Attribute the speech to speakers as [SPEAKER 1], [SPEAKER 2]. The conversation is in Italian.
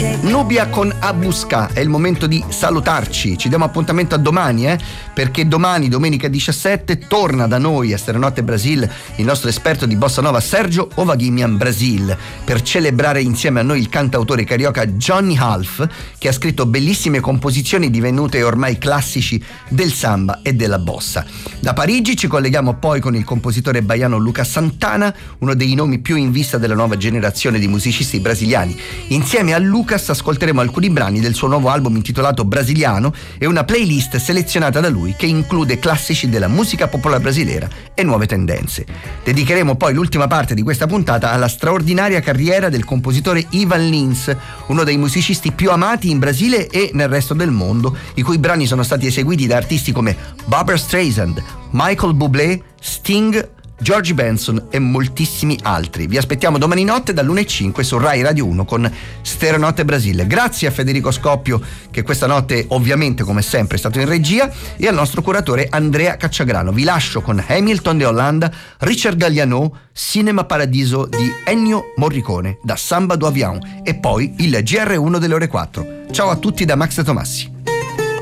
[SPEAKER 1] Nubia con Abuska, è il momento di salutarci. Ci diamo appuntamento a domani, perché domani, domenica 17, torna da noi a Sterenotte Brasil il nostro esperto di bossa nova Sergio Ovaghimian Brasil, per celebrare insieme a noi il cantautore carioca Johnny Half, che ha scritto bellissime composizioni divenute ormai classici del samba e della bossa. Da Parigi ci colleghiamo poi con il compositore baiano Lucas Santana, uno dei nomi più in vista della nuova generazione di musicisti brasiliani. Insieme a Lucas ascolteremo alcuni brani del suo nuovo album intitolato Brasiliano e una playlist selezionata da lui che include classici della musica popolare brasileira e nuove tendenze. Dedicheremo poi l'ultima parte di questa puntata alla straordinaria carriera del compositore Ivan Lins, uno dei musicisti più amati in Brasile e nel resto del mondo, i cui brani sono stati eseguiti da artisti come Barbra Streisand, Michael Bublé, Sting, George Benson e moltissimi altri. Vi aspettiamo domani notte dall'1:05 su Rai Radio 1 con Sterenotte Brasile. Grazie a Federico Scoppio, che questa notte ovviamente come sempre è stato in regia, e al nostro curatore Andrea Cacciagrano. Vi lascio con Hamilton de Hollanda, Richard Galliano, Cinema Paradiso di Ennio Morricone, da Samba do Avião, e poi il GR1 delle ore 4. Ciao a tutti da Max Tomassi.